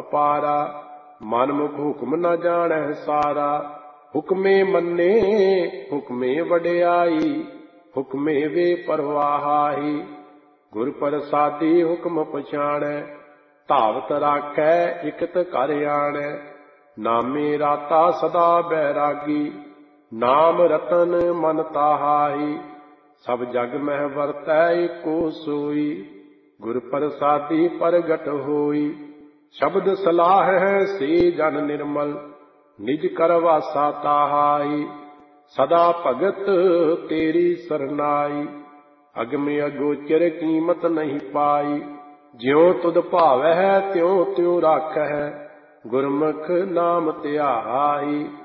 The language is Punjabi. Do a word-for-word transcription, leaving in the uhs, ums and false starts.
ਅਪਾਰਾ। ਮਨ ਮੁਖ ਹੁਕਮ ਨ ਜਾਣੈ ਸਾਰਾ। ਹੁਕਮੇ ਮੰਨੇ ਹੁਕਮੇ ਵਡਿਆਈ, ਹੁਕਮੇ ਵੇ ਪਰਵਾਹਾਈ। ਗੁਰ ਪ੍ਰਸਾਦੀ ਹੁਕਮ ਪਛਾਣੈ, ਧਾਵਤ ਰਾਖੈ ਇਕਤ ਘਰ ਆਣੈ। ਨਾਮੇ ਰਾਤਾ ਸਦਾ ਬੈਰਾਗੀ, ਨਾਮ ਰਤਨ ਮਨ ਤਾਹਾਈ। ਸਭ ਜਗ ਮਹਿ ਵਰਤੈ ਏਕੋ ਸੋਈ, ਗੁਰ ਪ੍ਰਸਾਦੀ ਪ੍ਰਗਟ ਹੋਈ। ਸ਼ਬਦ ਸਲਾਹ ਹੈ ਸੇ ਜਨ ਨਿਰਮਲ, ਨਿਜ ਕਰ ਵਾਸਾ ਤਾਹਾਈ। ਸਦਾ ਭਗਤ ਤੇਰੀ ਸਰਨਾਈ, ਅਗਮ ਅਗੋਚਰ ਕੀਮਤ ਨਹੀਂ ਪਾਈ। ਜਿਉ ਤੁਧ ਭਾਵੈ ਤਿਉ ਤਿਉ ਰਾਖੈ, ਗੁਰਮੁਖ ਨਾਮ ਧਿਆਈ।